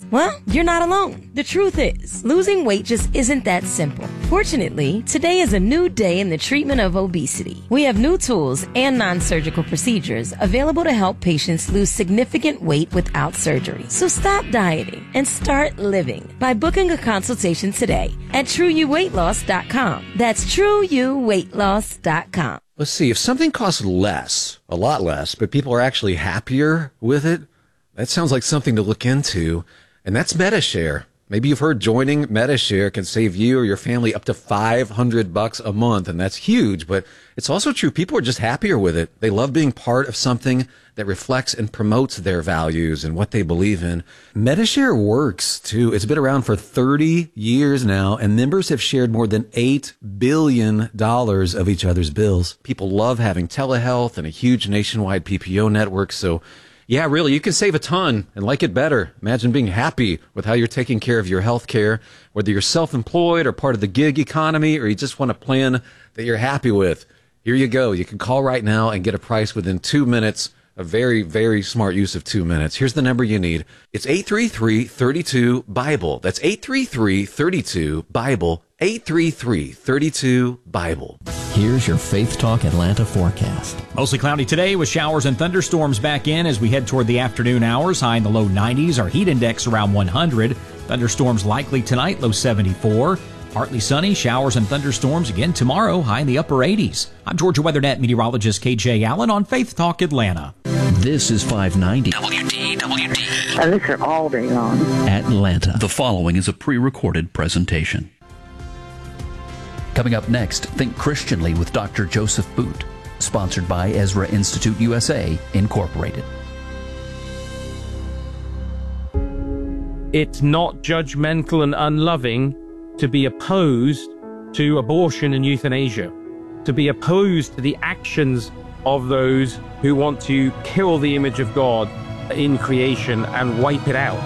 Well, you're not alone. The truth is, losing weight just isn't that simple. Fortunately, today is a new day in the treatment of obesity. We have new tools and non-surgical procedures available to help patients lose significant weight without surgery. So stop dieting and start living by booking a consultation today at TrueYouWeightLoss.com. That's TrueYouWeightLoss.com. Let's see, if something costs less, a lot less, but people are actually happier with it, that sounds like something to look into. And that's MediShare. Maybe you've heard joining MediShare can save you or your family up to $500 a month, and that's huge. But it's also true. People are just happier with it. They love being part of something that reflects and promotes their values and what they believe in. MediShare works, too. It's been around for 30 years now, and members have shared more than $8 billion of each other's bills. People love having telehealth and a huge nationwide PPO network, so yeah, really, you can save a ton and like it better. Imagine being happy with how you're taking care of your health care, whether you're self-employed or part of the gig economy, or you just want a plan that you're happy with. Here you go. You can call right now and get a price within 2 minutes. A very, very smart use of 2 minutes. Here's the number you need. It's 833-32-BIBLE. That's 833-32-BIBLE. 833-32-BIBLE. Here's your Faith Talk Atlanta forecast. Mostly cloudy today with showers and thunderstorms back in as we head toward the afternoon hours. High in the low 90s. Our heat index around 100. Thunderstorms likely tonight, low 74. Partly sunny, showers and thunderstorms again tomorrow, high in the upper 80s. I'm Georgia WeatherNet meteorologist KJ Allen on Faith Talk Atlanta. This is 590 I listen all day long. Atlanta. The following is a pre-recorded presentation. Coming up next, Think Christianly with Dr. Joseph Boot, sponsored by Ezra Institute USA, Incorporated. It's not judgmental and unloving to be opposed to abortion and euthanasia, to be opposed to the actions of those who want to kill the image of God in creation and wipe it out.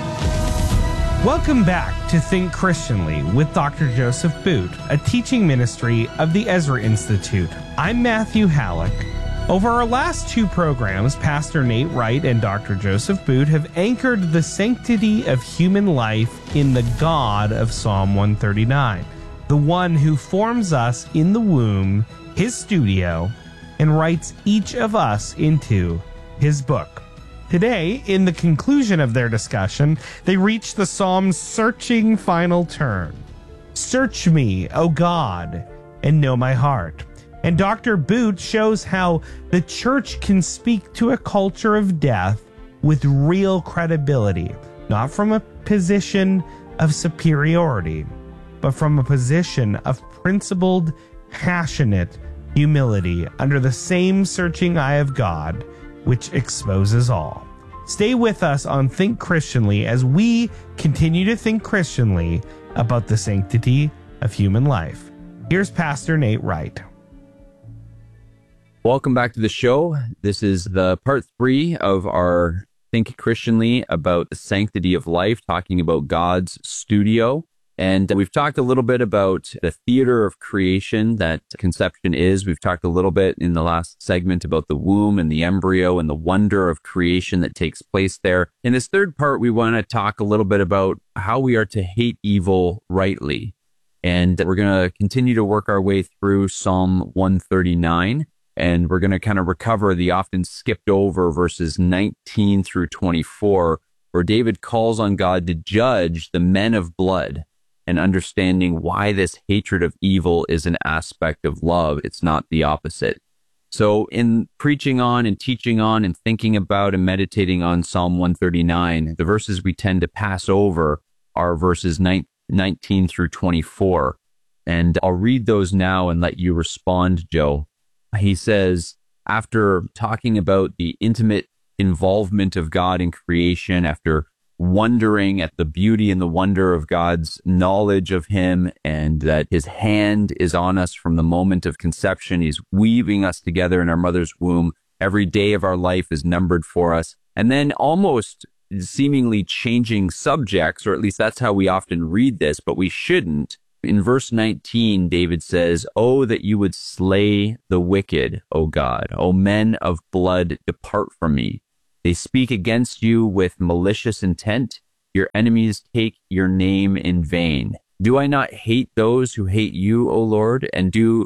Welcome back to Think Christianly with Dr. Joseph Boot, a teaching ministry of the Ezra Institute. I'm Matthew Halleck. Over our last two programs, Pastor Nate Wright and Dr. Joseph Boot have anchored the sanctity of human life in the God of Psalm 139, the one who forms us in the womb, his studio, and writes each of us into his book. Today, in the conclusion of their discussion, they reach the Psalm's searching final turn. Search me, O God, and know my heart. And Dr. Boot shows how the church can speak to a culture of death with real credibility, not from a position of superiority, but from a position of principled, passionate humility under the same searching eye of God, which exposes all. Stay with us on Think Christianly as we continue to think Christianly about the sanctity of human life. Here's Pastor Nate Wright. Welcome back to the show. This is the part 3 of our Think Christianly about the sanctity of life, talking about God's studio. And we've talked a little bit about the theater of creation that conception is. We've talked a little bit in the last segment about the womb and the embryo and the wonder of creation that takes place there. In this third part, we want to talk a little bit about how we are to hate evil rightly. And we're going to continue to work our way through Psalm 139. And we're going to kind of recover the often skipped over verses 19 through 24, where David calls on God to judge the men of blood, and understanding why this hatred of evil is an aspect of love. It's not the opposite. So in preaching on and teaching on and thinking about and meditating on Psalm 139, the verses we tend to pass over are verses 19 through 24. And I'll read those now and let you respond, Joe. He says, after talking about the intimate involvement of God in creation, after wondering at the beauty and the wonder of God's knowledge of him, and that his hand is on us from the moment of conception. He's weaving us together in our mother's womb. Every day of our life is numbered for us. And then almost seemingly changing subjects, or at least that's how we often read this, but we shouldn't. In verse 19, David says, "Oh, that you would slay the wicked, O God. O men of blood, depart from me. They speak against you with malicious intent. Your enemies take your name in vain. Do I not hate those who hate you, O Lord? And do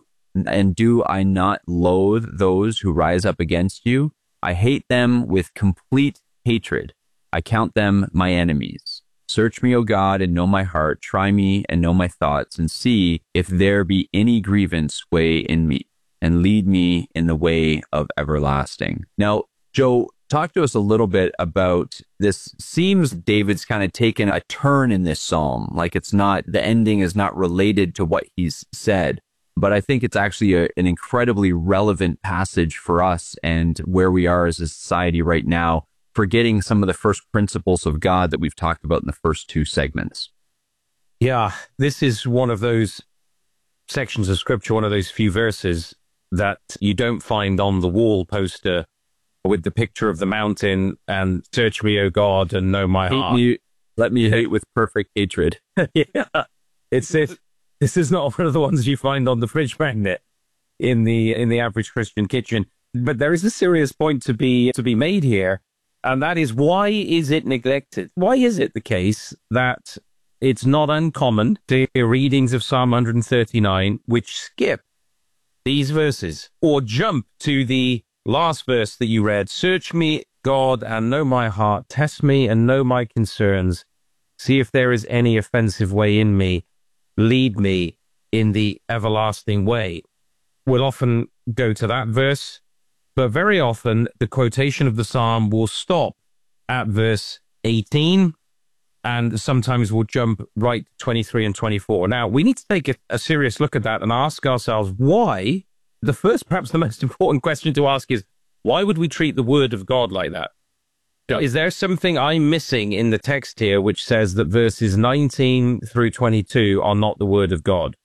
I not loathe those who rise up against you? I hate them with complete hatred. I count them my enemies. Search me, O God, and know my heart. Try me and know my thoughts, and see if there be any grievance way in me, and lead me in the way of everlasting. Now, Joe, talk to us a little bit about this. Seems David's kind of taken a turn in this psalm. Like it's not, the ending is not related to what he's said. But I think it's actually an incredibly relevant passage for us and where we are as a society right now, forgetting some of the first principles of God that we've talked about in the first two segments. Yeah, this is one of those sections of scripture, one of those few verses that you don't find on the wall poster with the picture of the mountain and search me, O God, and know my heart. Let me hate with perfect hatred. Yeah, it's it. This is not one of the ones you find on the fridge magnet in the average Christian kitchen. But there is a serious point to be made here, and that is, why is it neglected? Why is it the case that it's not uncommon to hear readings of Psalm 139 which skip these verses or jump to the last verse that you read? Search me, God, and know my heart. Test me and know my concerns. See if there is any offensive way in me. Lead me in the everlasting way. We'll often go to that verse, but very often the quotation of the psalm will stop at verse 18, and sometimes we'll jump right to 23 and 24. Now, we need to take a serious look at that and ask ourselves why. The first, perhaps the most important question to ask is, why would we treat the word of God like that? Is there something I'm missing in the text here which says that verses 19 through 22 are not the word of God?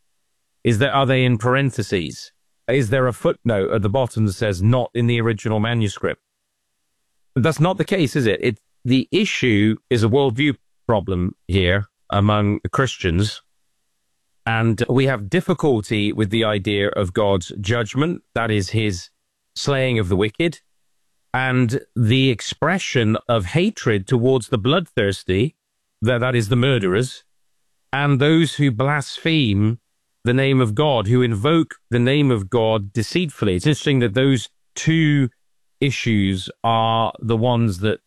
Are they in parentheses? Is there a footnote at the bottom that says not in the original manuscript? That's not the case, is it? The issue is a worldview problem here among Christians, and we have difficulty with the idea of God's judgment, that is his slaying of the wicked, and the expression of hatred towards the bloodthirsty, that is the murderers, and those who blaspheme the name of God, who invoke the name of God deceitfully. It's interesting that those two issues are the ones that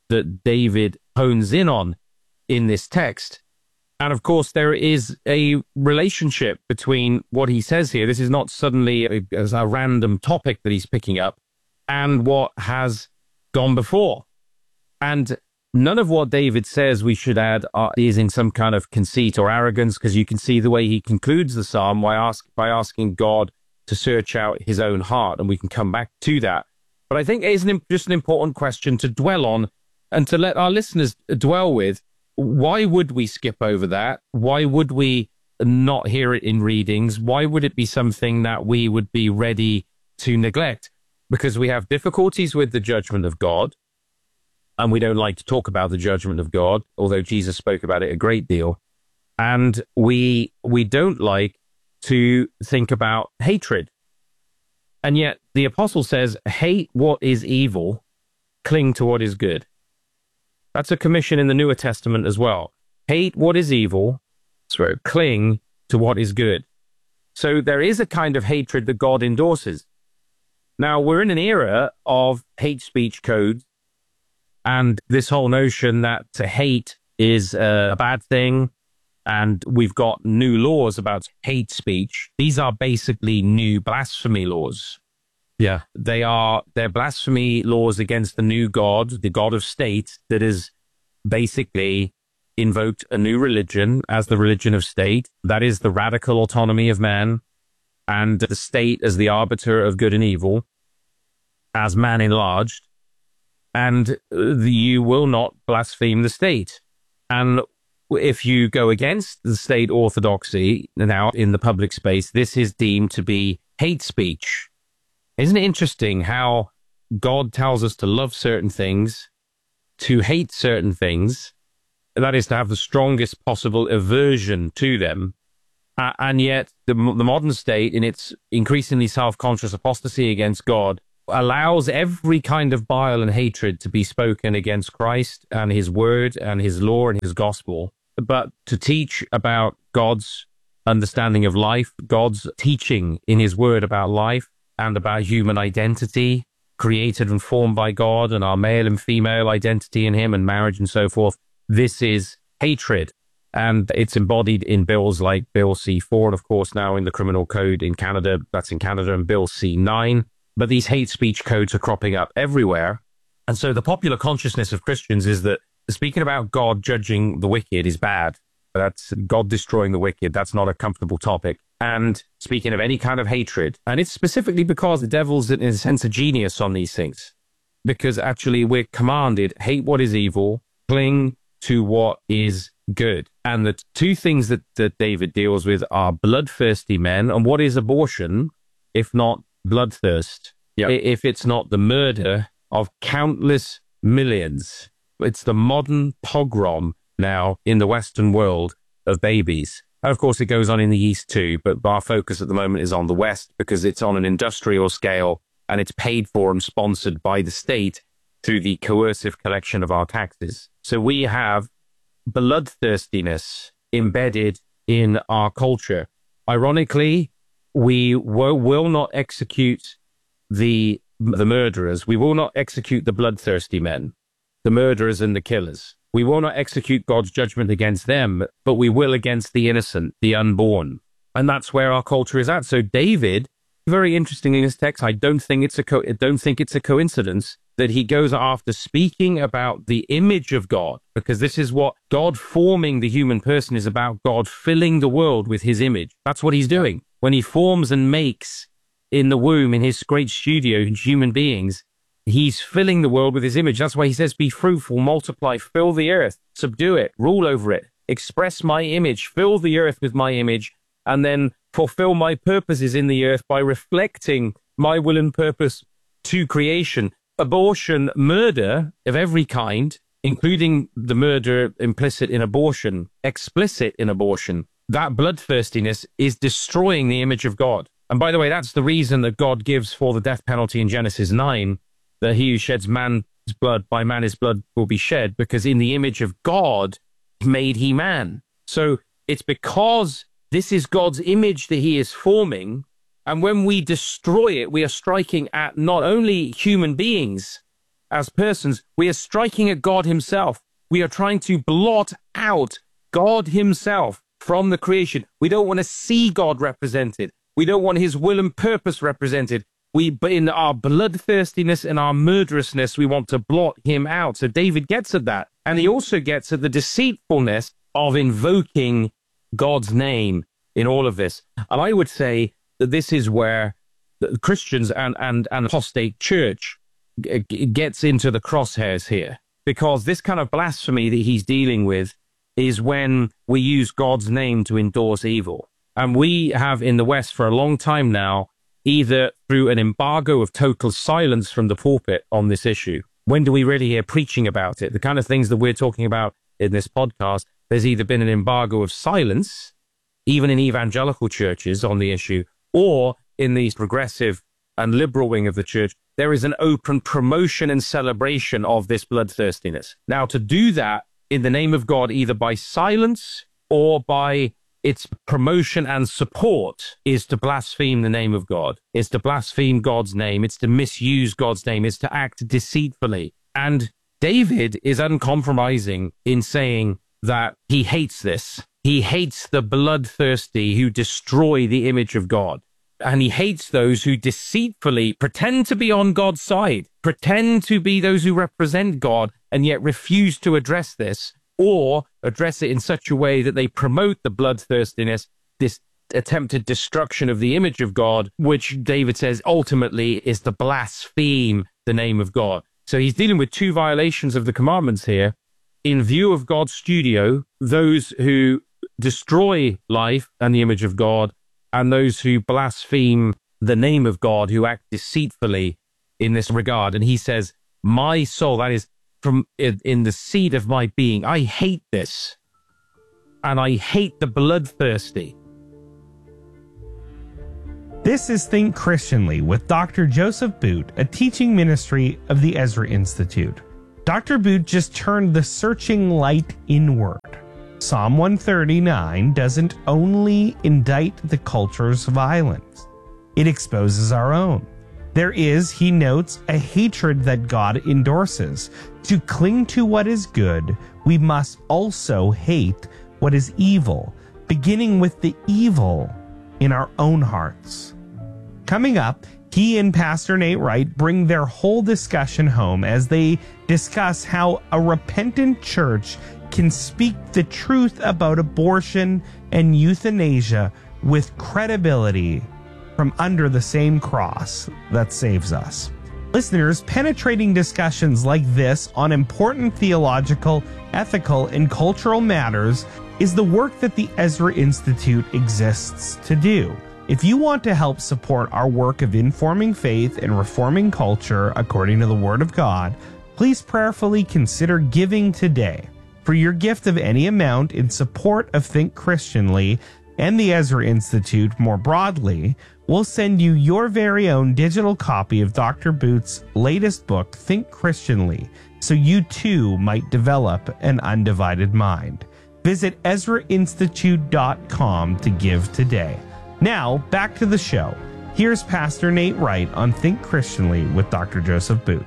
David hones in on in this text. And of course, there is a relationship between what he says here. This is not suddenly a random topic that he's picking up, and what has gone before. And none of what David says, we should add, is in some kind of conceit or arrogance, because you can see the way he concludes the psalm by asking God to search out his own heart, and we can come back to that. But I think it is just an important question to dwell on and to let our listeners dwell with. Why would we skip over that? Why would we not hear it in readings? Why would it be something that we would be ready to neglect? Because we have difficulties with the judgment of God, and we don't like to talk about the judgment of God, although Jesus spoke about it a great deal. And we don't like to think about hatred. And yet the apostle says, hate what is evil, cling to what is good. That's a commission in the Newer Testament as well. Hate what is evil, cling to what is good. So there is a kind of hatred that God endorses. Now, we're in an era of hate speech codes, and this whole notion that to hate is a bad thing, and we've got new laws about hate speech. These are basically new blasphemy laws. Yeah, they're blasphemy laws against the new God, the God of state, that has basically invoked a new religion as the religion of state. That is the radical autonomy of man, and the state as the arbiter of good and evil, as man enlarged, and you will not blaspheme the state. And if you go against the state orthodoxy now in the public space, this is deemed to be hate speech. Isn't it interesting how God tells us to love certain things, to hate certain things, that is to have the strongest possible aversion to them, and yet the modern state, in its increasingly self-conscious apostasy against God, allows every kind of bile and hatred to be spoken against Christ and his word and his law and his gospel, but to teach about God's understanding of life, God's teaching in his word about life and about human identity, created and formed by God, and our male and female identity in him and marriage and so forth. This is hatred. And it's embodied in bills like Bill C-4, and of course now in the criminal code in Canada, that's in Canada, and Bill C-9. But these hate speech codes are cropping up everywhere. And so the popular consciousness of Christians is that speaking about God judging the wicked is bad. That's God destroying the wicked. That's not a comfortable topic. And speaking of any kind of hatred, and it's specifically because the devil's in a sense a genius on these things. Because actually we're commanded, hate what is evil, cling to what is good. And the two things that David deals with are bloodthirsty men. And what is abortion if not bloodthirst? Yep. If it's not the murder of countless millions. It's the modern pogrom now in the Western world of babies. And of course, it goes on in the East too, but our focus at the moment is on the West because it's on an industrial scale and it's paid for and sponsored by the state through the coercive collection of our taxes. So we have bloodthirstiness embedded in our culture. Ironically, we will not execute the murderers. We will not execute the bloodthirsty men, the murderers and the killers. We will not execute God's judgment against them, but we will against the innocent, the unborn. And that's where our culture is at. So David, very interesting in his text, I don't think it's a coincidence that he goes after speaking about the image of God, because this is what God forming the human person is about, God filling the world with his image. That's what he's doing. When he forms and makes in the womb, in his great studio, human beings, he's filling the world with his image. That's why he says, be fruitful, multiply, fill the earth, subdue it, rule over it, express my image, fill the earth with my image, and then fulfill my purposes in the earth by reflecting my will and purpose to creation. Abortion, murder of every kind, including the murder implicit in abortion, explicit in abortion, that bloodthirstiness is destroying the image of God. And by the way, that's the reason that God gives for the death penalty in Genesis 9, that he who sheds man's blood, by man his blood will be shed, because in the image of God made he man. So it's because this is God's image that he is forming, and when we destroy it, we are striking at not only human beings as persons, we are striking at God himself. We are trying to blot out God himself from the creation. We don't want to see God represented. We don't want his will and purpose represented. But in our bloodthirstiness and our murderousness, we want to blot him out. So David gets at that. And he also gets at the deceitfulness of invoking God's name in all of this. And I would say that this is where the Christians and apostate church gets into the crosshairs here. Because this kind of blasphemy that he's dealing with is when we use God's name to endorse evil. And we have in the West for a long time now, either through an embargo of total silence from the pulpit on this issue. When do we really hear preaching about it? The kind of things that we're talking about in this podcast, there's either been an embargo of silence, even in evangelical churches on the issue, or in the progressive and liberal wing of the church, there is an open promotion and celebration of this bloodthirstiness. Now, to do that in the name of God, either by silence or by its promotion and support, is to blaspheme the name of God. It's to blaspheme God's name. It's to misuse God's name. It's to act deceitfully. And David is uncompromising in saying that he hates this. He hates the bloodthirsty who destroy the image of God. And he hates those who deceitfully pretend to be on God's side, pretend to be those who represent God, and yet refuse to address this, or address it in such a way that they promote the bloodthirstiness, this attempted destruction of the image of God, which David says ultimately is to blaspheme the name of God. So he's dealing with two violations of the commandments here. In view of God's studio, those who destroy life and the image of God, and those who blaspheme the name of God, who act deceitfully in this regard. And he says, my soul, that is from in the seed of my being, I hate this. And I hate the bloodthirsty. This is Think Christianly with Dr. Joseph Boot, a teaching ministry of the Ezra Institute. Dr. Boot just turned the searching light inward. Psalm 139 doesn't only indict the culture's violence, it exposes our own. There is, he notes, a hatred that God endorses. To cling to what is good, we must also hate what is evil, beginning with the evil in our own hearts. Coming up, he and Pastor Nate Wright bring their whole discussion home as they discuss how a repentant church can speak the truth about abortion and euthanasia with credibility from under the same cross that saves us. Listeners, penetrating discussions like this on important theological, ethical, and cultural matters is the work that the Ezra Institute exists to do. If you want to help support our work of informing faith and reforming culture according to the Word of God, please prayerfully consider giving today. For your gift of any amount in support of Think Christianly and the Ezra Institute more broadly, we'll send you your very own digital copy of Dr. Boot's latest book, Think Christianly, so you too might develop an undivided mind. Visit EzraInstitute.com to give today. Now, back to the show. Here's Pastor Nate Wright on Think Christianly with Dr. Joseph Boot.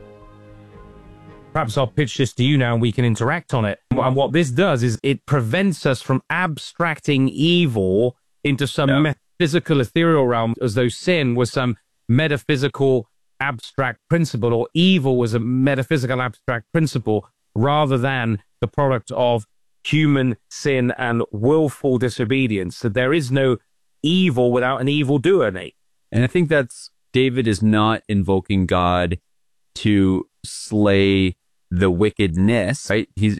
Perhaps I'll pitch this to you now and we can interact on it. And what this does is it prevents us from abstracting evil into some metaphysical, ethereal realm, as though sin was some metaphysical, abstract principle, or evil was a metaphysical, abstract principle, rather than the product of human sin and willful disobedience. So there is no evil without an evildoer, Nate. And I think David is not invoking God to slay the wickedness, right? He's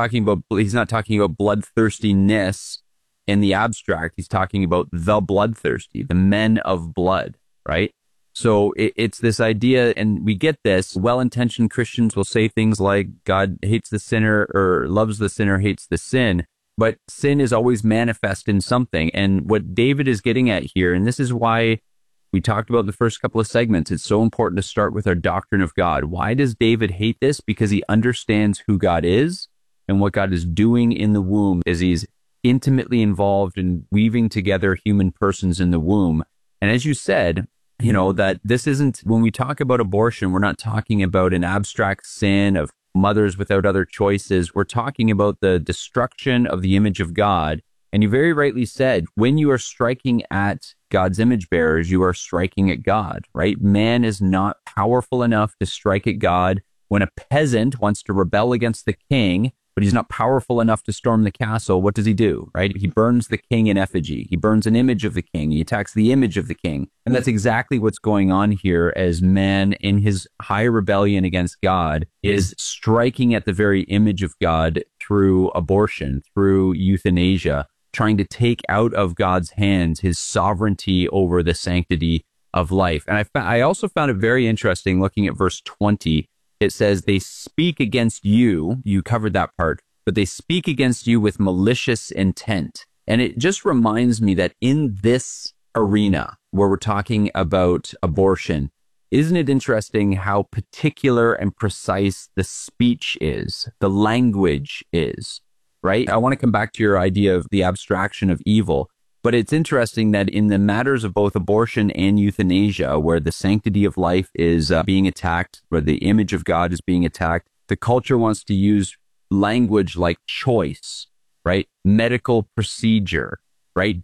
not talking about bloodthirstiness in the abstract. He's talking about the bloodthirsty, the men of blood, right? So it's this idea, and we get this, well-intentioned Christians will say things like God hates the sinner or loves the sinner, hates the sin, but sin is always manifest in something. And what David is getting at here, and this is why we talked about in the first couple of segments, it's so important to start with our doctrine of God. Why does David hate this? Because he understands who God is and what God is doing in the womb as he's intimately involved in weaving together human persons in the womb. And as you said, that this isn't, when we talk about abortion, we're not talking about an abstract sin of mothers without other choices. We're talking about the destruction of the image of God. And you very rightly said, when you are striking at God's image bearers, you are striking at God, right? Man is not powerful enough to strike at God. When a peasant wants to rebel against the king, but he's not powerful enough to storm the castle, what does he do, right? He burns the king in effigy. He burns an image of the king. He attacks the image of the king. And that's exactly what's going on here as man, in his high rebellion against God, is striking at the very image of God through abortion, through euthanasia, trying to take out of God's hands his sovereignty over the sanctity of life. And I also found it very interesting looking at verse 20. It says, they speak against you. You covered that part, but they speak against you with malicious intent. And it just reminds me that in this arena where we're talking about abortion, isn't it interesting how particular and precise the speech is, the language is, right? I want to come back to your idea of the abstraction of evil. But it's interesting that in the matters of both abortion and euthanasia, where the sanctity of life is being attacked, where the image of God is being attacked, the culture wants to use language like choice, right? Medical procedure, right?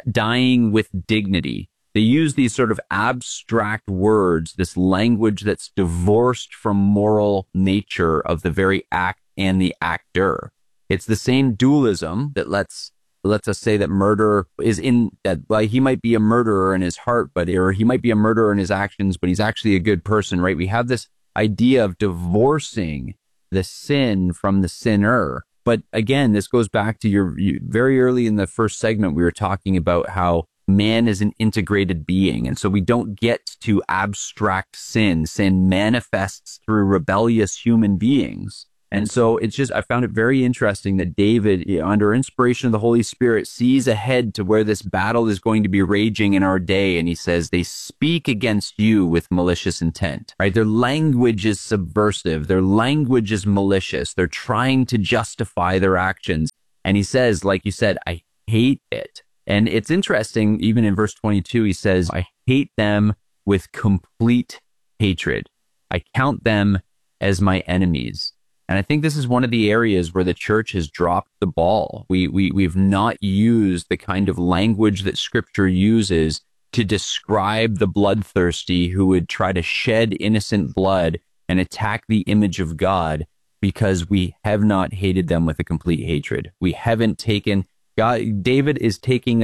Dying with dignity. They use these sort of abstract words, this language that's divorced from moral nature of the very act and the actor. It's the same dualism that lets us say that murder is in that, well, he might be a murderer in his heart, or he might be a murderer in his actions, but he's actually a good person, right? We have this idea of divorcing the sin from the sinner. But again, this goes back to your very early in the first segment, we were talking about how man is an integrated being. And so we don't get to abstract sin. Sin manifests through rebellious human beings. And so it's just, I found it very interesting that David, under inspiration of the Holy Spirit, sees ahead to where this battle is going to be raging in our day. And he says, they speak against you with malicious intent, right? Their language is subversive. Their language is malicious. They're trying to justify their actions. And he says, like you said, I hate it. And it's interesting, even in verse 22, he says, I hate them with complete hatred. I count them as my enemies. And I think this is one of the areas where the church has dropped the ball. We've not used the kind of language that Scripture uses to describe the bloodthirsty who would try to shed innocent blood and attack the image of God, because we have not hated them with a complete hatred. We haven't taken God. David is taking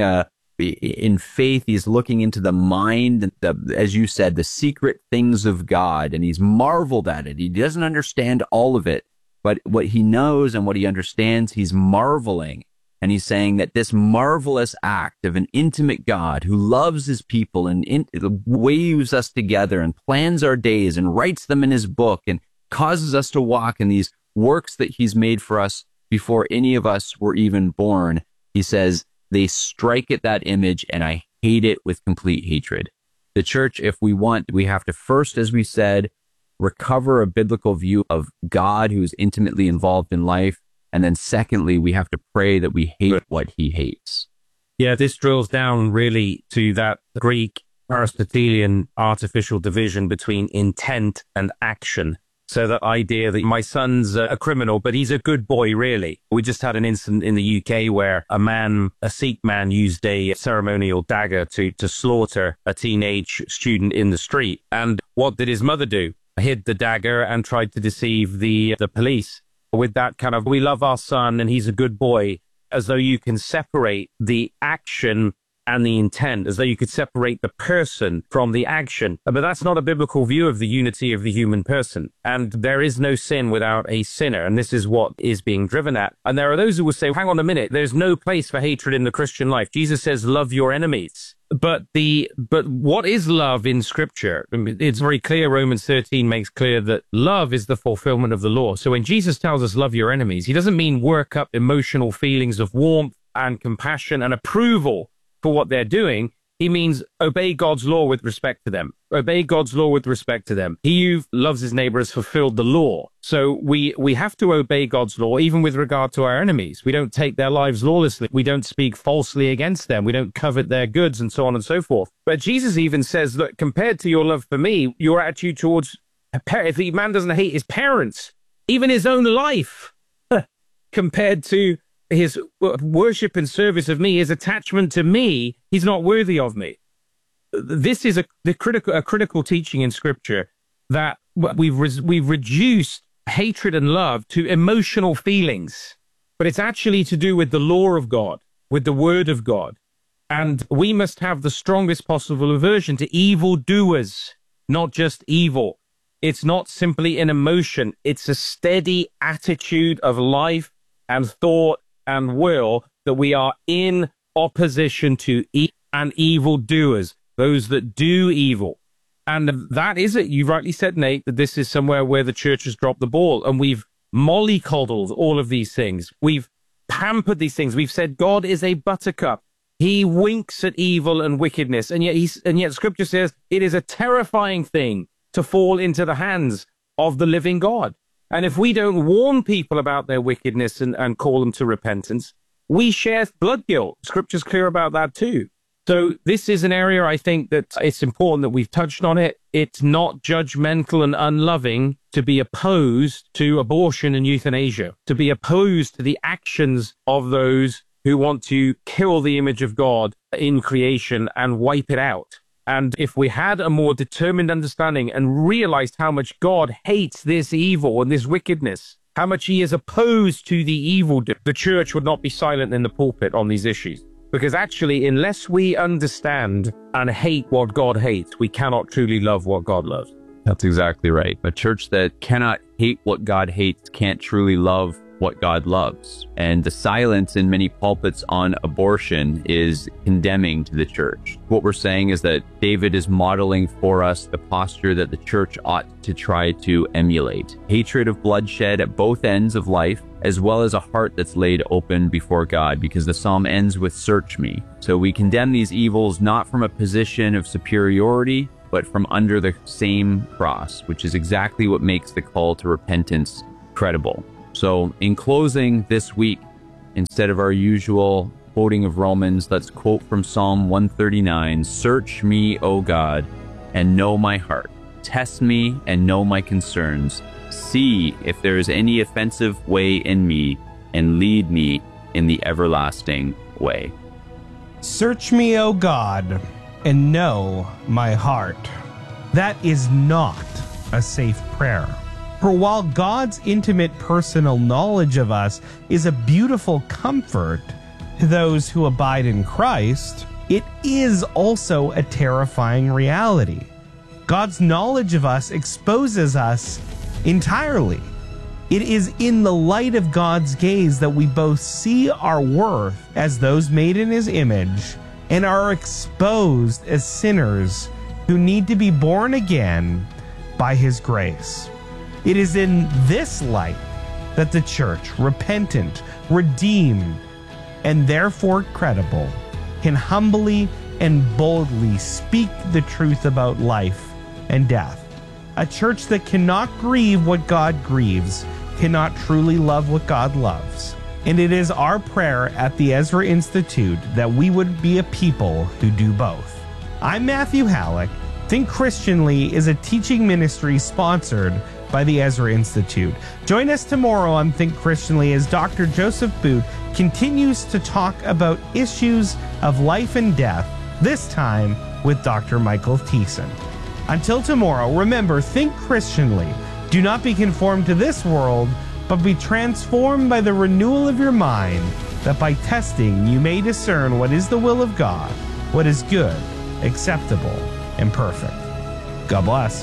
in faith, he's looking into the mind, as you said, the secret things of God, and he's marveled at it. He doesn't understand all of it, but what he knows and what he understands, he's marveling. And he's saying that this marvelous act of an intimate God who loves his people and weaves us together and plans our days and writes them in his book and causes us to walk in these works that he's made for us before any of us were even born. He says, they strike at that image and I hate it with complete hatred. The church, if we want, we have to first, as we said, recover a biblical view of God who is intimately involved in life. And then secondly, we have to pray that we hate what he hates. Yeah, this drills down really to that Greek Aristotelian artificial division between intent and action. So that idea that my son's a criminal, but he's a good boy, really. We just had an incident in the UK where a Sikh man used a ceremonial dagger to slaughter a teenage student in the street. And what did his mother do? Hid the dagger and tried to deceive the police with that kind of, we love our son and he's a good boy, as though you can separate the action and the intent, as though you could separate the person from the action. But that's not a biblical view of the unity of the human person. And there is no sin without a sinner. And this is what is being driven at. And there are those who will say, hang on a minute, there's no place for hatred in the Christian life. Jesus says, love your enemies. But what is love in Scripture? I mean, it's very clear. Romans 13 makes clear that love is the fulfillment of the law. So when Jesus tells us love your enemies, he doesn't mean work up emotional feelings of warmth and compassion and approval for what they're doing. He means obey God's law with respect to them. Obey God's law with respect to them. He who loves his neighbor has fulfilled the law. So we have to obey God's law, even with regard to our enemies. We don't take their lives lawlessly. We don't speak falsely against them. We don't covet their goods and so on and so forth. But Jesus even says, look, compared to your love for me, your attitude towards if the man doesn't hate his parents, even his own life, compared to his worship and service of me, his attachment to me, he's not worthy of me. This is a critical teaching in Scripture, that we've reduced hatred and love to emotional feelings, but it's actually to do with the law of God, with the Word of God. And we must have the strongest possible aversion to evildoers, not just evil. It's not simply an emotion. It's a steady attitude of life and thought and will, that we are in opposition to evildoers, those that do evil. And that is it. You rightly said, Nate, that this is somewhere where the church has dropped the ball, and we've mollycoddled all of these things. We've pampered these things. We've said God is a buttercup. He winks at evil and wickedness, and yet Scripture says it is a terrifying thing to fall into the hands of the living God. And if we don't warn people about their wickedness and call them to repentance, we share blood guilt. Scripture's clear about that too. So this is an area I think that it's important that we've touched on it. It's not judgmental and unloving to be opposed to abortion and euthanasia, to be opposed to the actions of those who want to kill the image of God in creation and wipe it out. And if we had a more determined understanding and realized how much God hates this evil and this wickedness, how much he is opposed to the evil, the church would not be silent in the pulpit on these issues. Because actually, unless we understand and hate what God hates, we cannot truly love what God loves. That's exactly right. A church that cannot hate what God hates can't truly love what God loves. And the silence in many pulpits on abortion is condemning to the church. What we're saying is that David is modeling for us the posture that the church ought to try to emulate. Hatred of bloodshed at both ends of life, as well as a heart that's laid open before God, because the psalm ends with "search me." So we condemn these evils not from a position of superiority, but from under the same cross, which is exactly what makes the call to repentance credible. So in closing this week, instead of our usual quoting of Romans, let's quote from Psalm 139, "Search me, O God, and know my heart. Test me and know my concerns. See if there is any offensive way in me, and lead me in the everlasting way." Search me, O God, and know my heart. That is not a safe prayer. For while God's intimate personal knowledge of us is a beautiful comfort to those who abide in Christ, it is also a terrifying reality. God's knowledge of us exposes us entirely. It is in the light of God's gaze that we both see our worth as those made in His image and are exposed as sinners who need to be born again by His grace. It is in this light that the church, repentant, redeemed, and therefore credible, can humbly and boldly speak the truth about life and death. A church that cannot grieve what God grieves cannot truly love what God loves. And it is our prayer at the Ezra Institute that we would be a people who do both. I'm Matthew Halleck. Think Christianly is a teaching ministry sponsored by the Ezra Institute. Join us tomorrow on Think Christianly as Dr. Joseph Boot continues to talk about issues of life and death, this time with Dr. Michael Thiessen. Until tomorrow, remember, think Christianly. Do not be conformed to this world, but be transformed by the renewal of your mind, that by testing you may discern what is the will of God, what is good, acceptable, and perfect. God bless.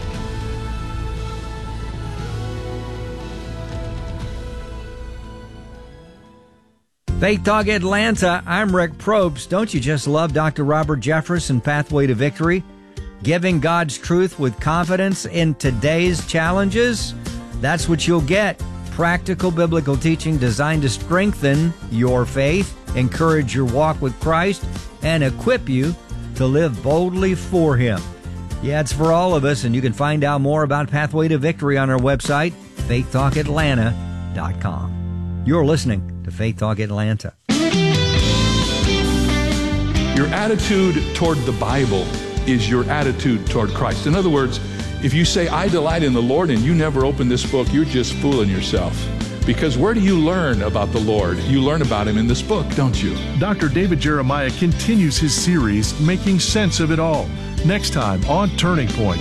Faith Talk Atlanta, I'm Rick Probst. Don't you just love Dr. Robert Jeffress, Pathway to Victory? Giving God's truth with confidence in today's challenges? That's what you'll get. Practical biblical teaching designed to strengthen your faith, encourage your walk with Christ, and equip you to live boldly for Him. Yeah, it's for all of us, and you can find out more about Pathway to Victory on our website, faithtalkatlanta.com. You're listening to Faith Talk Atlanta. Your attitude toward the Bible is your attitude toward Christ. In other words, if you say, "I delight in the Lord," and you never open this book, you're just fooling yourself. Because where do you learn about the Lord? You learn about Him in this book, don't you? Dr. David Jeremiah continues his series, Making Sense of It All, next time on Turning Point.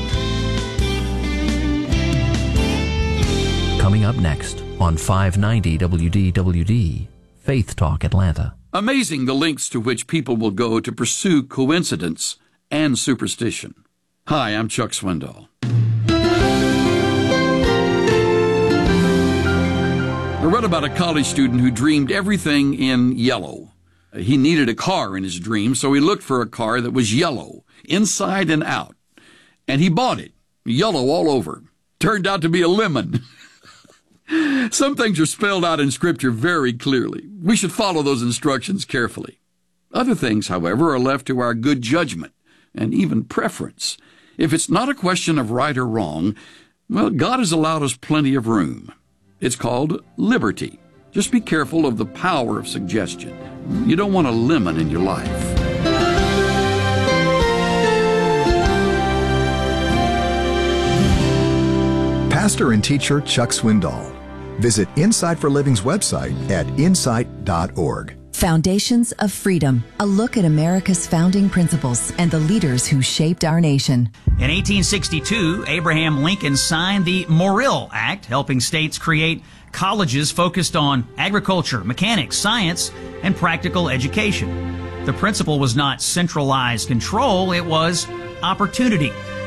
Coming up next on 590 WDWD, Faith Talk Atlanta. Amazing the lengths to which people will go to pursue coincidence and superstition. Hi, I'm Chuck Swindoll. I read about a college student who dreamed everything in yellow. He needed a car in his dream, so he looked for a car that was yellow, inside and out. And he bought it, yellow all over. Turned out to be a lemon. Some things are spelled out in Scripture very clearly. We should follow those instructions carefully. Other things, however, are left to our good judgment and even preference. If it's not a question of right or wrong, well, God has allowed us plenty of room. It's called liberty. Just be careful of the power of suggestion. You don't want a lemon in your life. Pastor and teacher Chuck Swindoll. Visit Insight for Living's website at insight.org. Foundations of Freedom, a look at America's founding principles and the leaders who shaped our nation. In 1862, Abraham Lincoln signed the Morrill Act, helping states create colleges focused on agriculture, mechanics, science, and practical education. The principle was not centralized control, it was opportunity.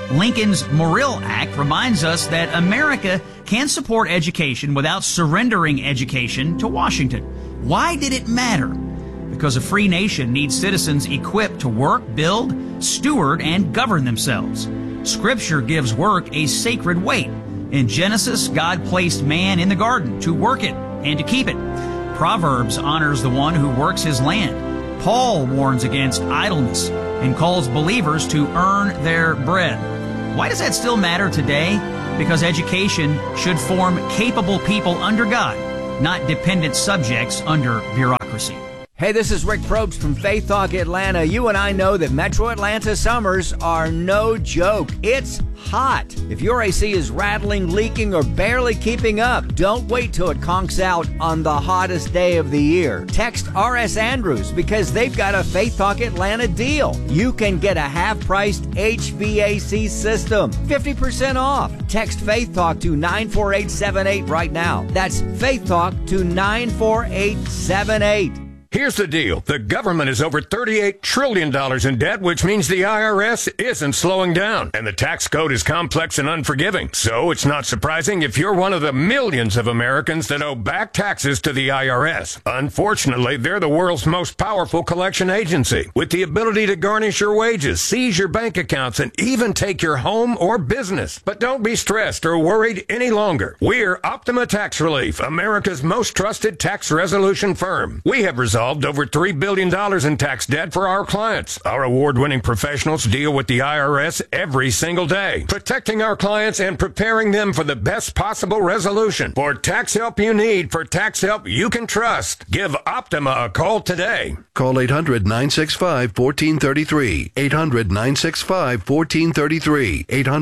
Lincoln's Morrill Act reminds us that America can support education without surrendering education to Washington. Why did it matter? Because a free nation needs citizens equipped to work, build, steward, and govern themselves. Scripture gives work a sacred weight. In Genesis, God placed man in the garden to work it and to keep it. Proverbs honors the one who works his land. Paul warns against idleness and calls believers to earn their bread. Why does that still matter today? Because education should form capable people under God, not dependent subjects under bureaucracy. Hey, this is Rick Probst from Faith Talk Atlanta. You and I know that Metro Atlanta summers are no joke. It's hot. If your AC is rattling, leaking, or barely keeping up, don't wait till it conks out on the hottest day of the year. Text R.S. Andrews because they've got a Faith Talk Atlanta deal. You can get a half-priced HVAC system, 50% off. Text Faith Talk to 94878 right now. That's Faith Talk to 94878. Here's the deal. The government is over $38 trillion in debt, which means the IRS isn't slowing down. And the tax code is complex and unforgiving. So it's not surprising if you're one of the millions of Americans that owe back taxes to the IRS. Unfortunately, they're the world's most powerful collection agency, with the ability to garnish your wages, seize your bank accounts, and even take your home or business. But don't be stressed or worried any longer. We're Optima Tax Relief, America's most trusted tax resolution firm. We have resolved over $3 billion in tax debt for our clients. Our award-winning professionals deal with the IRS every single day, protecting our clients and preparing them for the best possible resolution. For tax help you need, for tax help you can trust, give Optima a call today. Call 800-965-1433. 800-965-1433.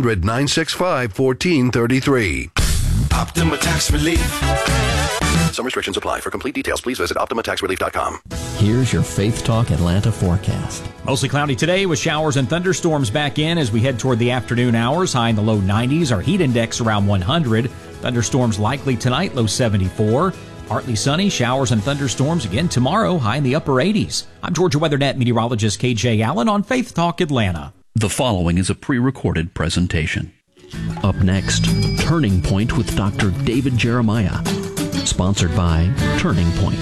800-965-1433. Optima Tax Relief. Some restrictions apply. For complete details, please visit OptimaTaxRelief.com. Here's your Faith Talk Atlanta forecast. Mostly cloudy today with showers and thunderstorms back in as we head toward the afternoon hours. High in the low 90s. Our heat index around 100. Thunderstorms likely tonight, low 74. Partly sunny, showers and thunderstorms again tomorrow, high in the upper 80s. I'm Georgia WeatherNet meteorologist KJ Allen on Faith Talk Atlanta. The following is a pre-recorded presentation. Up next, Turning Point with Dr. David Jeremiah. Sponsored by Turning Point.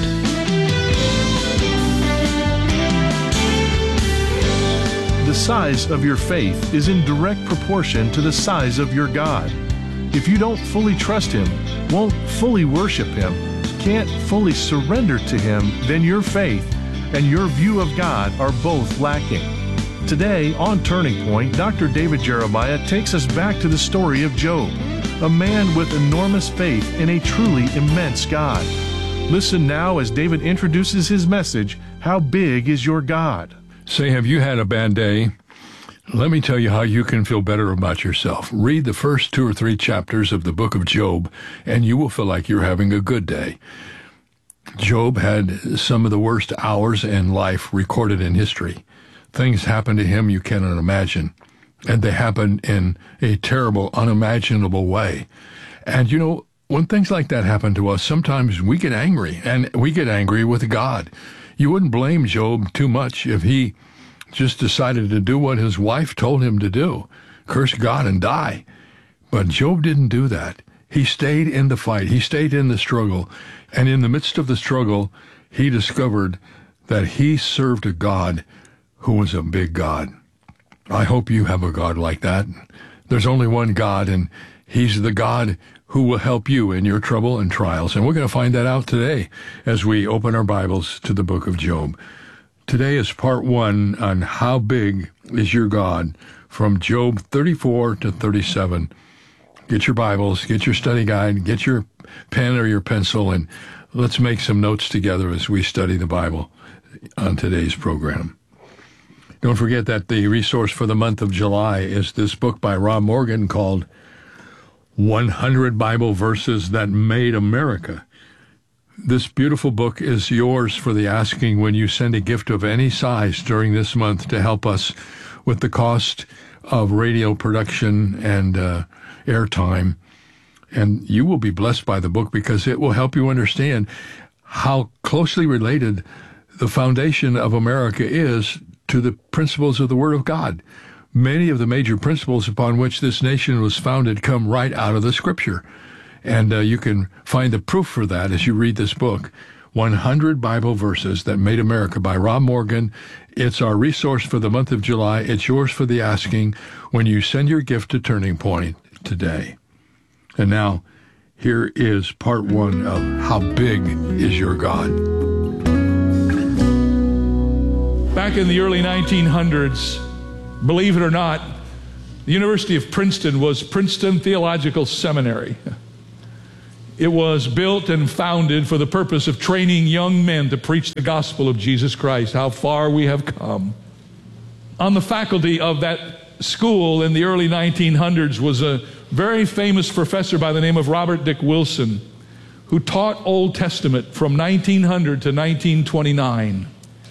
The size of your faith is in direct proportion to the size of your God. If you don't fully trust Him, won't fully worship Him, can't fully surrender to Him, then your faith and your view of God are both lacking. Today on Turning Point, Dr. David Jeremiah takes us back to the story of Job, a man with enormous faith in a truly immense God. Listen now as David introduces his message, How Big is Your God? Say, have you had a bad day? Let me tell you how you can feel better about yourself. Read the first 2 or 3 chapters of the book of Job, and you will feel like you're having a good day. Job had some of the worst hours in life recorded in history. Things happened to him you cannot imagine. And they happened in a terrible, unimaginable way. And you know, when things like that happen to us, sometimes we get angry, and we get angry with God. You wouldn't blame Job too much if he just decided to do what his wife told him to do, curse God and die. But Job didn't do that. He stayed in the fight. He stayed in the struggle. And in the midst of the struggle, he discovered that he served a God who was a big God. I hope you have a God like that. There's only one God, and He's the God who will help you in your trouble and trials. And we're going to find that out today as we open our Bibles to the book of Job. Today is part 1 on How Big is Your God, from Job 34 to 37. Get your Bibles, get your study guide, get your pen or your pencil, and let's make some notes together as we study the Bible on today's program. Don't forget that the resource for the month of July is this book by Rob Morgan called 100 Bible Verses That Made America. This beautiful book is yours for the asking when you send a gift of any size during this month to help us with the cost of radio production and airtime. And you will be blessed by the book because it will help you understand how closely related the foundation of America is to the principles of the Word of God. many of the major principles upon which this nation was founded come right out of the Scripture. And you can find the proof for that as you read this book, 100 Bible Verses That Made America by Rob Morgan. It's our resource for the month of July. It's yours for the asking when you send your gift to Turning Point today. And now, here is part one of How Big Is Your God? Back in the early 1900s, believe it or not, the University of Princeton was Princeton Theological Seminary. It was built and founded for the purpose of training young men to preach the gospel of Jesus Christ. How far we have come. On the faculty of that school in the early 1900s was a very famous professor by the name of Robert Dick Wilson, who taught Old Testament from 1900 to 1929.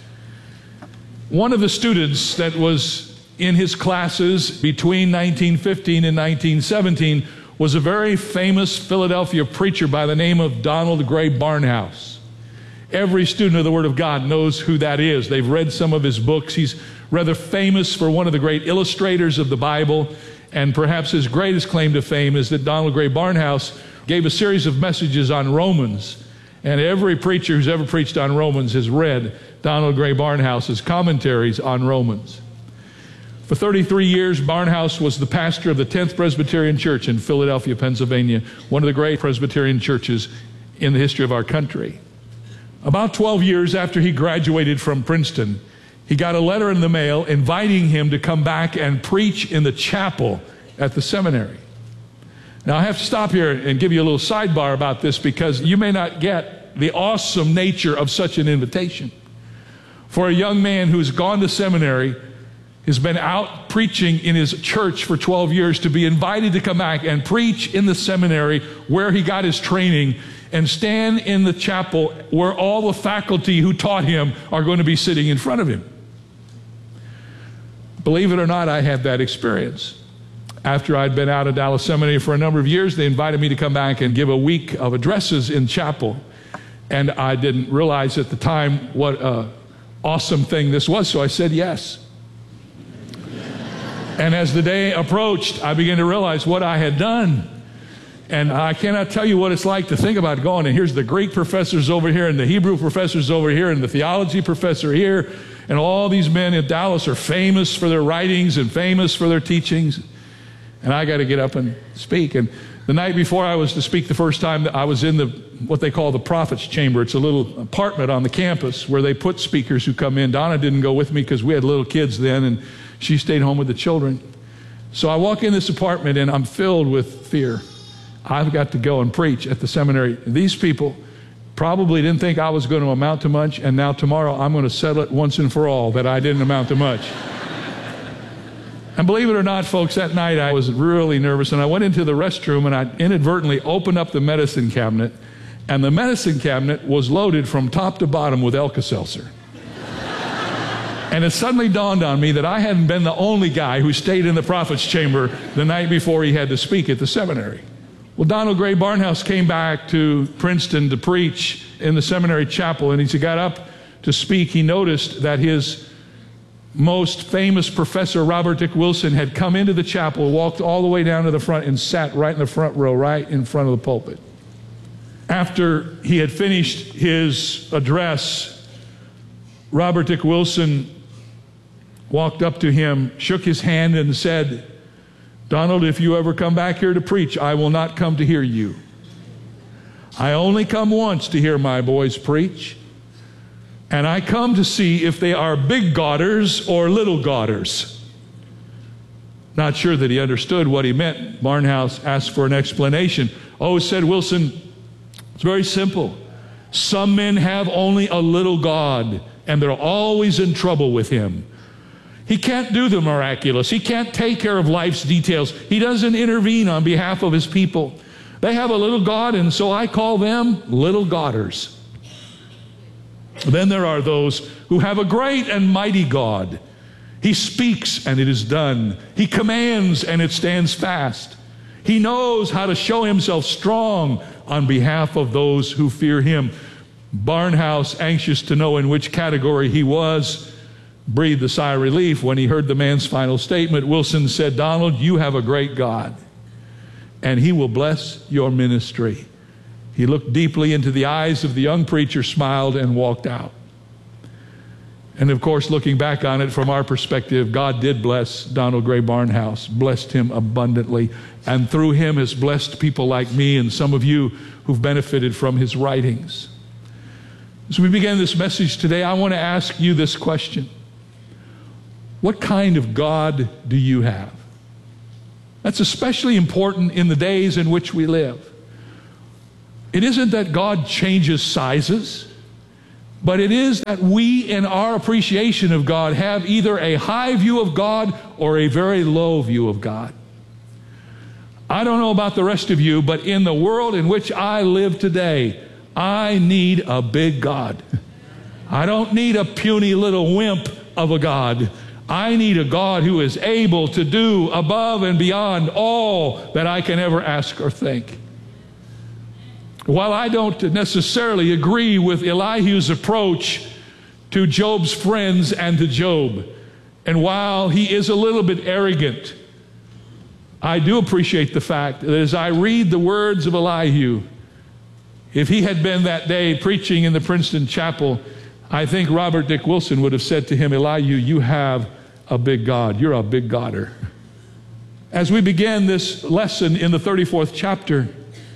One of the students that was in his classes between 1915 and 1917 was a very famous Philadelphia preacher by the name of Donald Gray Barnhouse. Every student of the Word of God knows who that is. They've read some of his books. He's rather famous for one of the great illustrators of the Bible, and perhaps his greatest claim to fame is that Donald Gray Barnhouse gave a series of messages on Romans, and every preacher who's ever preached on Romans has read Donald Gray Barnhouse's commentaries on Romans. For 33 years, Barnhouse was the pastor of the 10th Presbyterian Church in Philadelphia, Pennsylvania, one of the great Presbyterian churches in the history of our country. About 12 years after he graduated from Princeton, he got a letter in the mail inviting him to come back and preach in the chapel at the seminary. Now, I have to stop here and give you a little sidebar about this because you may not get the awesome nature of such an invitation. For a young man who's gone to seminary, has been out preaching in his church for 12 years, to be invited to come back and preach in the seminary where he got his training and stand in the chapel where all the faculty who taught him are going to be sitting in front of him. Believe it or not, I had that experience. After I'd been out of Dallas Seminary for a number of years, they invited me to come back and give a week of addresses in chapel. And I didn't realize at the time what an awesome thing this was, so I said yes. And as the day approached, I began to realize what I had done. And I cannot tell you what it's like to think about going, and here's the Greek professors over here, and the Hebrew professors over here, and the theology professor here, and all these men in Dallas are famous for their writings and famous for their teachings. And I got to get up and speak. And the night before I was to speak the first time, I was in what they call the prophet's chamber. It's a little apartment on the campus where they put speakers who come in. Donna didn't go with me because we had little kids then, and she stayed home with the children. So I walk in this apartment and I'm filled with fear. I've got to go and preach at the seminary. These people probably didn't think I was going to amount to much, and now tomorrow I'm going to settle it once and for all that I didn't amount to much. And believe it or not, folks, that night I was really nervous, and I went into the restroom and I inadvertently opened up the medicine cabinet, and the medicine cabinet was loaded from top to bottom with Alka-Seltzer. And it suddenly dawned on me that I hadn't been the only guy who stayed in the prophet's chamber the night before he had to speak at the seminary. Well, Donald Gray Barnhouse came back to Princeton to preach in the seminary chapel, and as he got up to speak, he noticed that his most famous professor, Robert Dick Wilson, had come into the chapel, walked all the way down to the front, and sat right in the front row, right in front of the pulpit. After he had finished his address, Robert Dick Wilson walked up to him, shook his hand, and said, "Donald, if you ever come back here to preach, I will not come to hear you. I only come once to hear my boys preach, and I come to see if they are big Godders or little Godders." Not sure that he understood what he meant. Barnhouse asked for an explanation. "Oh," said Wilson, "it's very simple. Some men have only a little God, and they're always in trouble with him. He can't do the miraculous. He can't take care of life's details. He doesn't intervene on behalf of his people. They have a little God, and so I call them little Godders. Then there are those who have a great and mighty God. He speaks, and it is done. He commands, and it stands fast. He knows how to show himself strong on behalf of those who fear him." Barnhouse, anxious to know in which category he was, breathed a sigh of relief when he heard the man's final statement. Wilson said, "Donald, you have a great God, and he will bless your ministry." He looked deeply into the eyes of the young preacher, smiled, and walked out. And of course, looking back on it from our perspective, God did bless Donald Gray Barnhouse, blessed him abundantly, and through him has blessed people like me and some of you who've benefited from his writings. As we begin this message today, I want to ask you this question. What kind of God do you have? That's especially important in the days in which we live. It isn't that God changes sizes, but it is that we, in our appreciation of God, have either a high view of God or a very low view of God. I don't know about the rest of you, but in the world in which I live today, I need a big God. I don't need a puny little wimp of a God. I need a God who is able to do above and beyond all that I can ever ask or think. While I don't necessarily agree with Elihu's approach to Job's friends and to Job, and while he is a little bit arrogant, I do appreciate the fact that as I read the words of Elihu, if he had been that day preaching in the Princeton Chapel, I think Robert Dick Wilson would have said to him, "Elihu, you have a big God. You're a big Godder." As we begin this lesson in the 34th chapter,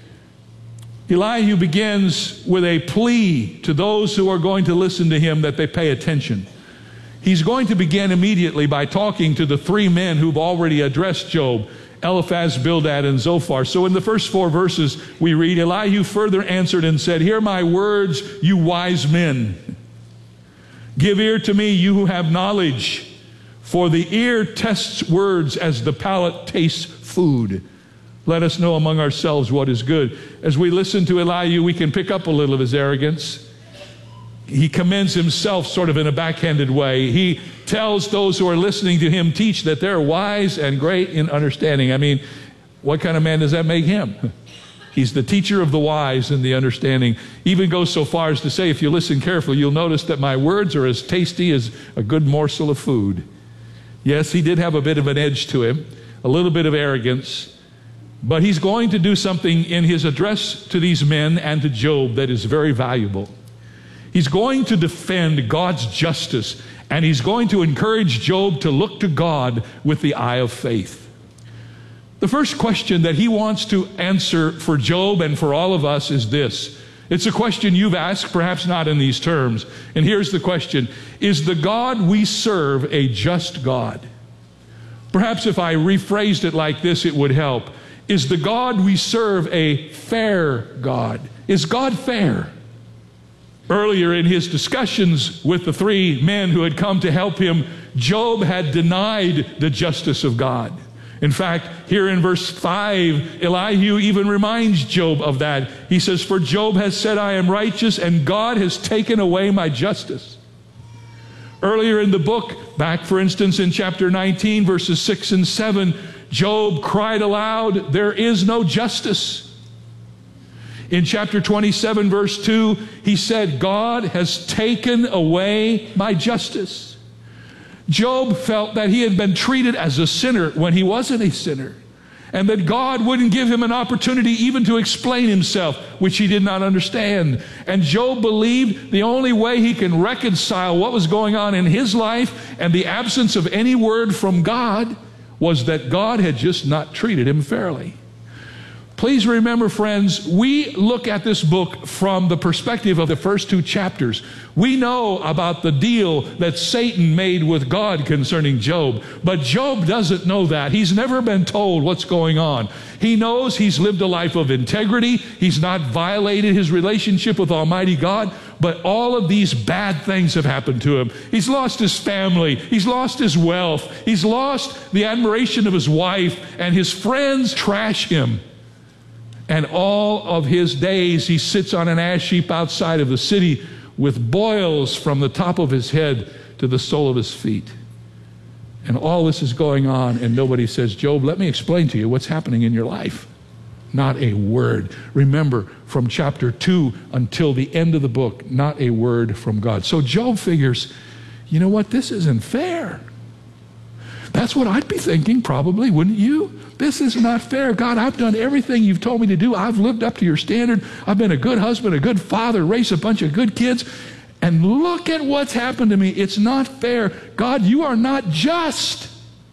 Elihu begins with a plea to those who are going to listen to him that they pay attention. He's going to begin immediately by talking to the three men who've already addressed Job, Eliphaz, Bildad, and Zophar. So in the first 4 verses we read, Elihu further answered and said, "Hear my words, you wise men. Give ear to me, you who have knowledge. For the ear tests words as the palate tastes food. Let us know among ourselves what is good." As we listen to Elihu, we can pick up a little of his arrogance. He commends himself sort of in a backhanded way. He tells those who are listening to him teach that they're wise and great in understanding. I mean, what kind of man does that make him? He's the teacher of the wise in the understanding. Even goes so far as to say, if you listen carefully, you'll notice that my words are as tasty as a good morsel of food. Yes, he did have a bit of an edge to him, a little bit of arrogance. But he's going to do something in his address to these men and to Job that is very valuable. He's going to defend God's justice, and he's going to encourage Job to look to God with the eye of faith. The first question that he wants to answer for Job and for all of us is this. It's a question you've asked, perhaps not in these terms. And here's the question. Is the God we serve a just God? Perhaps if I rephrased it like this, it would help. Is the God we serve a fair God? Is God fair? Earlier in his discussions with the three men who had come to help him, Job had denied the justice of God. In fact, here in verse 5, Elihu even reminds Job of that. He says, "For Job has said, I am righteous, and God has taken away my justice." Earlier in the book, back for instance in chapter 19, verses 6 and 7, Job cried aloud, "There is no justice." In chapter 27, verse 2, he said, "God has taken away my justice." Job felt that he had been treated as a sinner when he wasn't a sinner, and that God wouldn't give him an opportunity even to explain himself, which he did not understand. And Job believed the only way he can reconcile what was going on in his life and the absence of any word from God was that God had just not treated him fairly. Please remember, friends, we look at this book from the perspective of the first 2 chapters. We know about the deal that Satan made with God concerning Job, but Job doesn't know that. He's never been told what's going on. He knows he's lived a life of integrity. He's not violated his relationship with Almighty God, but all of these bad things have happened to him. He's lost his family. He's lost his wealth. He's lost the admiration of his wife, and his friends trash him. And all of his days, he sits on an ash heap outside of the city with boils from the top of his head to the sole of his feet. And all this is going on, and nobody says, "Job, let me explain to you what's happening in your life." Not a word. Remember, from chapter 2 until the end of the book, not a word from God. So Job figures, you know what, this isn't fair. That's what I'd be thinking probably, wouldn't you? This is not fair. God, I've done everything you've told me to do. I've lived up to your standard. I've been a good husband, a good father, raised a bunch of good kids. And look at what's happened to me. It's not fair. God, you are not just.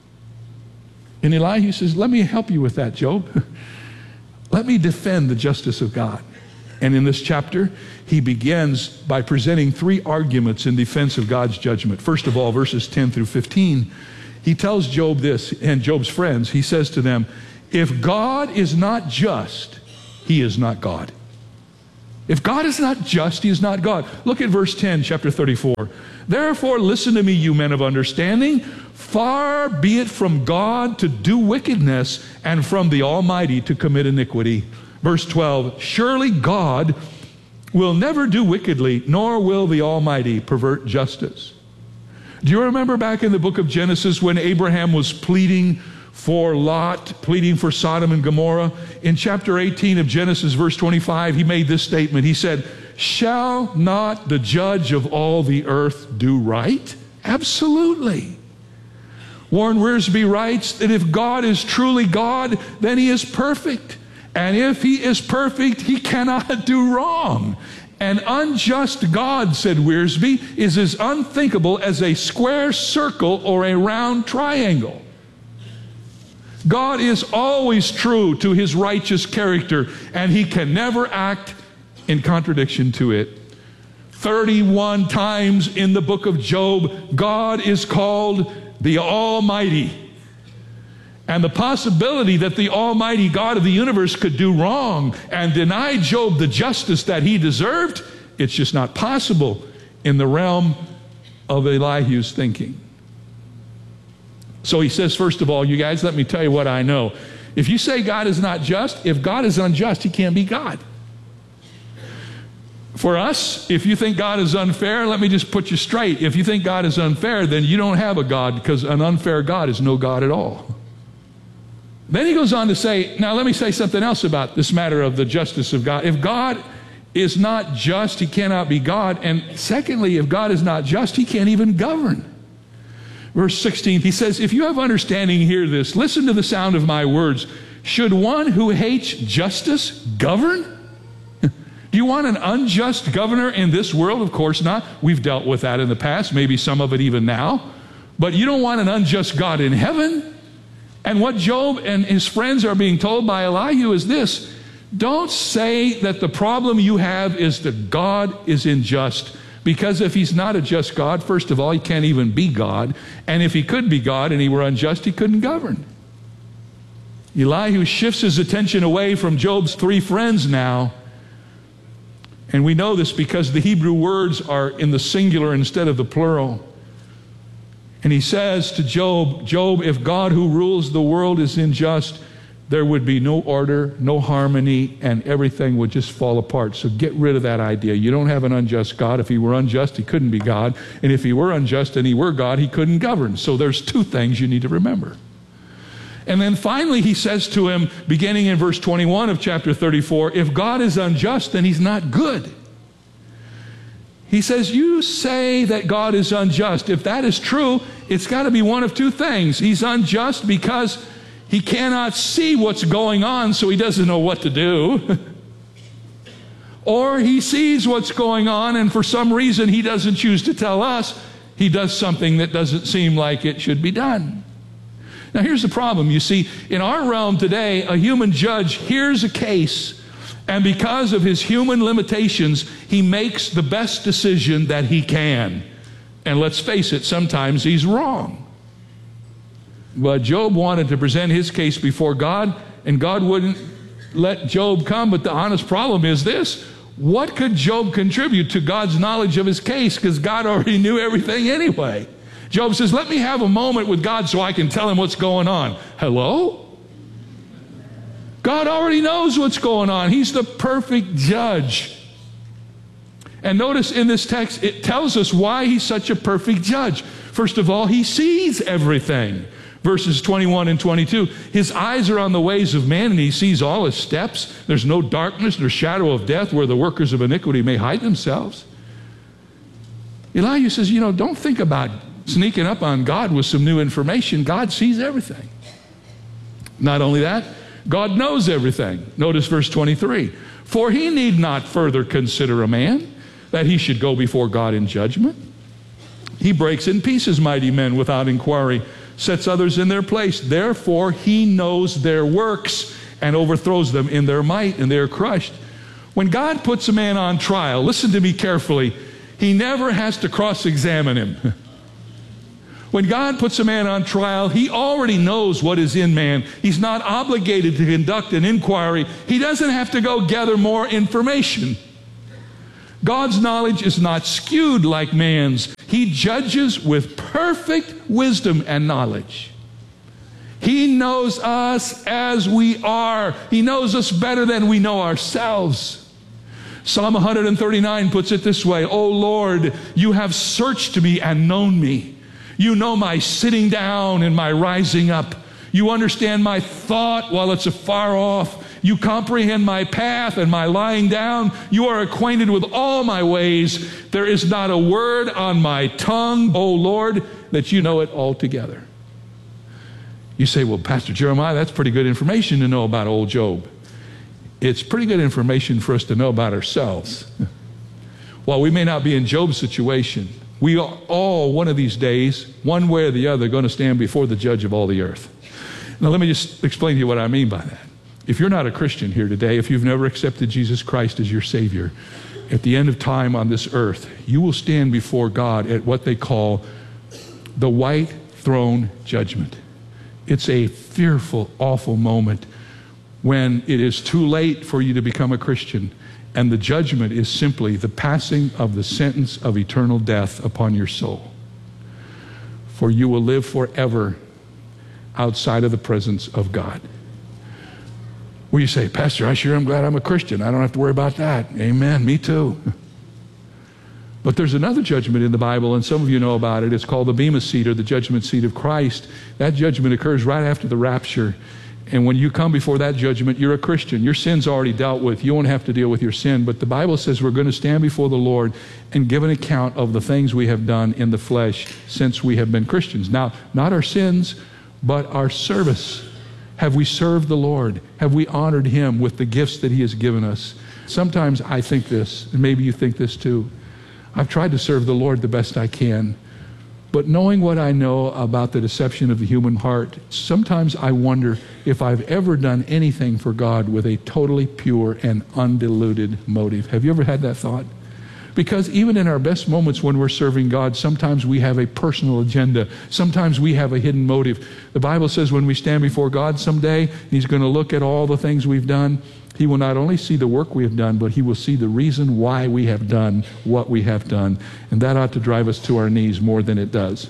And Elihu says, let me help you with that, Job. Let me defend the justice of God. And in this chapter, he begins by presenting 3 arguments in defense of God's judgment. First of all, verses 10 through 15, he tells Job this, and Job's friends, he says to them, if God is not just, he is not God. If God is not just, he is not God. Look at verse 10, chapter 34. Therefore, listen to me, you men of understanding. Far be it from God to do wickedness, and from the Almighty to commit iniquity. Verse 12, surely God will never do wickedly, nor will the Almighty pervert justice. Do you remember back in the book of Genesis when Abraham was pleading for Lot, pleading for Sodom and Gomorrah? In chapter 18 of Genesis, verse 25, he made this statement. He said, shall not the judge of all the earth do right? Absolutely. Warren Wiersbe writes that if God is truly God, then he is perfect. And if he is perfect, he cannot do wrong. An unjust God, said Wiersbe, is as unthinkable as a square circle or a round triangle. God is always true to his righteous character, and he can never act in contradiction to it. 31 times in the book of Job, God is called the Almighty. And the possibility that the Almighty God of the universe could do wrong and deny Job the justice that he deserved, it's just not possible in the realm of Elihu's thinking. So he says, first of all, you guys, let me tell you what I know. If you say God is not just, if God is unjust, he can't be God. For us, if you think God is unfair, let me just put you straight. If you think God is unfair, then you don't have a God, because an unfair God is no God at all. Then he goes on to say, now let me say something else about this matter of the justice of God. If God is not just, he cannot be God. And secondly, if God is not just, he can't even govern. Verse 16, he says, if you have understanding, hear this. Listen to the sound of my words. Should one who hates justice govern? Do you want an unjust governor in this world? Of course not. We've dealt with that in the past, maybe some of it even now. But you don't want an unjust God in heaven. And what Job and his friends are being told by Elihu is this: don't say that the problem you have is that God is unjust, because if he's not a just God, first of all, he can't even be God. And if he could be God and he were unjust, he couldn't govern. Elihu shifts his attention away from Job's 3 friends now. And we know this because the Hebrew words are in the singular instead of the plural. And he says to Job, Job, if God who rules the world is unjust, there would be no order, no harmony, and everything would just fall apart. So get rid of that idea. You don't have an unjust God. If he were unjust, he couldn't be God. And if he were unjust and he were God, he couldn't govern. So there's 2 things you need to remember. And then finally he says to him, beginning in verse 21 of chapter 34, if God is unjust, then he's not good. He says, you say that God is unjust. If that is true, it's got to be one of 2 things. He's unjust because he cannot see what's going on, so he doesn't know what to do. Or he sees what's going on, and for some reason he doesn't choose to tell us. He does something that doesn't seem like it should be done. Now here's the problem. You see, in our realm today, a human judge hears a case, and because of his human limitations, he makes the best decision that he can. And let's face it, sometimes he's wrong. But Job wanted to present his case before God, and God wouldn't let Job come. But the honest problem is this: what could Job contribute to God's knowledge of his case? Because God already knew everything anyway. Job says, let me have a moment with God so I can tell him what's going on. Hello? God already knows what's going on. He's the perfect judge. And notice in this text, it tells us why he's such a perfect judge. First of all, he sees everything. Verses 21 and 22, his eyes are on the ways of man, and he sees all his steps. There's no darkness nor shadow of death where the workers of iniquity may hide themselves. Elijah says, don't think about sneaking up on God with some new information. God sees everything. Not only that, God knows everything. Notice verse 23. For he need not further consider a man, that he should go before God in judgment. He breaks in pieces mighty men without inquiry, sets others in their place. Therefore he knows their works and overthrows them in their might, and they are crushed. When God puts a man on trial, listen to me carefully, he never has to cross-examine him. When God puts a man on trial, he already knows what is in man. He's not obligated to conduct an inquiry. He doesn't have to go gather more information. God's knowledge is not skewed like man's. He judges with perfect wisdom and knowledge. He knows us as we are. He knows us better than we know ourselves. Psalm 139 puts it this way, O Lord, you have searched me and known me. You know my sitting down and my rising up. You understand my thought while it's afar off. You comprehend my path and my lying down. You are acquainted with all my ways. There is not a word on my tongue, O Lord, that you know it altogether. You say, well, Pastor Jeremiah, that's pretty good information to know about old Job. It's pretty good information for us to know about ourselves. While we may not be in Job's situation, we are all one of these days, one way or the other, going to stand before the judge of all the earth. Now let me just explain to you what I mean by that. If you're not a Christian here today, if you've never accepted Jesus Christ as your Savior, at the end of time on this earth, you will stand before God at what they call the white throne judgment. It's a fearful, awful moment when it is too late for you to become a Christian, and the judgment is simply the passing of the sentence of eternal death upon your soul. For you will live forever outside of the presence of God. Well, you say, Pastor, I sure am glad I'm a Christian. I don't have to worry about that. Amen, me too. But there's another judgment in the Bible, and some of you know about it. It's called the Bema Seat, or the judgment seat of Christ. That judgment occurs right after the rapture. And when you come before that judgment, you're a Christian. Your sin's already dealt with. You won't have to deal with your sin. But the Bible says we're going to stand before the Lord and give an account of the things we have done in the flesh since we have been Christians. Now, not our sins, but our service. Have we served the Lord? Have we honored Him with the gifts that He has given us? Sometimes I think this, and maybe you think this too. I've tried to serve the Lord the best I can. But knowing what I know about the deception of the human heart, sometimes I wonder if I've ever done anything for God with a totally pure and undiluted motive. Have you ever had that thought? Because even in our best moments when we're serving God, sometimes we have a personal agenda. Sometimes we have a hidden motive. The Bible says when we stand before God someday, He's going to look at all the things we've done. He will not only see the work we have done, but He will see the reason why we have done what we have done. And that ought to drive us to our knees more than it does.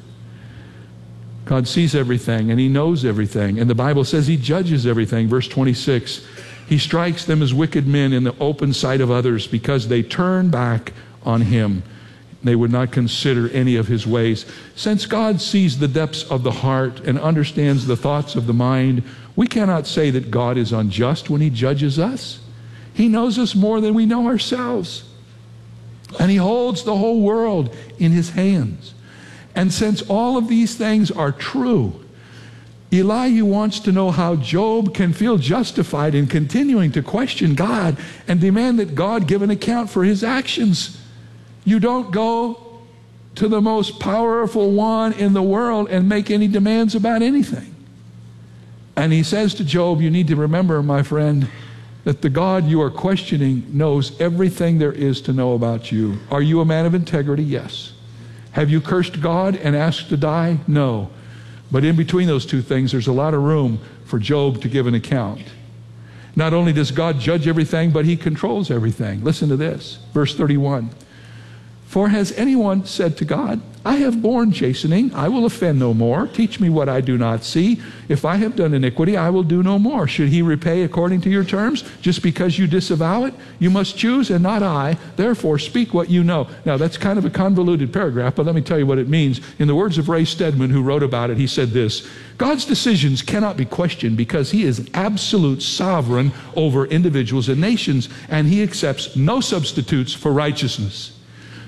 God sees everything and He knows everything. And the Bible says He judges everything. Verse 26, He strikes them as wicked men in the open sight of others because they turn back on Him. They would not consider any of His ways. Since God sees the depths of the heart and understands the thoughts of the mind, we cannot say that God is unjust when He judges us. He knows us more than we know ourselves. And He holds the whole world in His hands. And since all of these things are true, Elihu wants to know how Job can feel justified in continuing to question God and demand that God give an account for his actions. You don't go to the most powerful one in the world and make any demands about anything. And he says to Job, you need to remember, my friend, that the God you are questioning knows everything there is to know about you. Are you a man of integrity? Yes. Have you cursed God and asked to die? No. But in between those two things, there's a lot of room for Job to give an account. Not only does God judge everything, but He controls everything. Listen to this, verse 31. For has anyone said to God, I have borne chastening, I will offend no more. Teach me what I do not see. If I have done iniquity, I will do no more. Should He repay according to your terms? Just because you disavow it? You must choose and not I. Therefore, speak what you know. Now, that's kind of a convoluted paragraph, but let me tell you what it means. In the words of Ray Stedman, who wrote about it, he said this: God's decisions cannot be questioned because He is absolute sovereign over individuals and nations, and He accepts no substitutes for righteousness.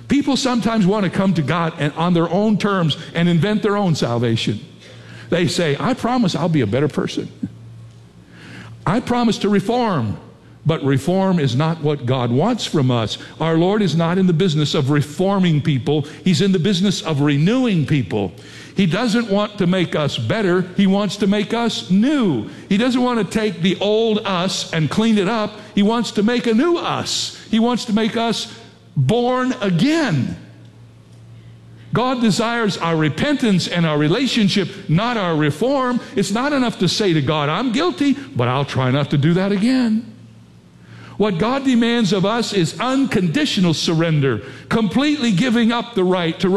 People sometimes want to come to God and on their own terms and invent their own salvation. They say, I promise I'll be a better person. I promise to reform. But reform is not what God wants from us. Our Lord is not in the business of reforming people. He's in the business of renewing people. He doesn't want to make us better. He wants to make us new. He doesn't want to take the old us and clean it up. He wants to make a new us. He wants to make us born again. God desires our repentance and our relationship, not our reform. It's not enough to say to God, I'm guilty, but I'll try not to do that again. What God demands of us is unconditional surrender, completely giving up the right to